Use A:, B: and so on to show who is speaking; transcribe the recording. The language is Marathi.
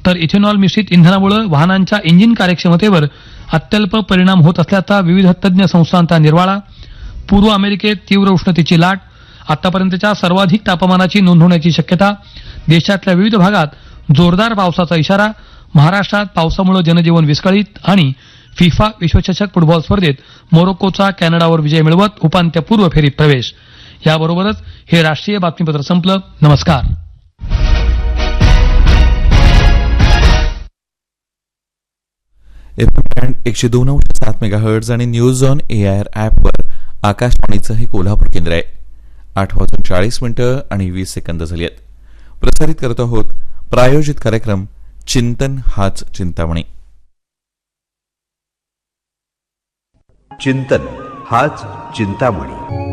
A: तर इथेनॉल मिश्रित इंधनामुळे वाहनांच्या इंजिन कार्यक्षमतेवर अत्यल्प परिणाम होत असल्याचा विविध तज्ज्ञ संस्थांचा निर्वाळा. पूर्व अमेरिकेत तीव्र उष्णतेची लाट, आतापर्यंतच्या सर्वाधिक तापमानाची नोंद होण्याची शक्यता. देशातल्या विविध भागात जोरदार पावसाचा इशारा. महाराष्ट्रात पावसामुळे जनजीवन विस्कळीत. आणि फिफा विश्वचषक फुटबॉल स्पर्धेत मोरोक्कोचा कॅनडावर विजय मिळवत उपांत्यपूर्व फेरीत प्रवेश. याबरोबरच हे राष्ट्रीय बातमीपत्र संपलं. नमस्कार.
B: एफएम 102.7 मेगाहर्ट्ज आणि न्यूज ऑन एआयआर ॲपवर आकाशवाणीचं हे कोल्हापूर केंद्र आहे. 8:40 आणि 20 सेकंद झाली आहेत. प्रसारित करत आहोत प्रायोजित कार्यक्रम चिंतन हाच चिंतामणी.
C: चिंतन हाच चिंतामणी.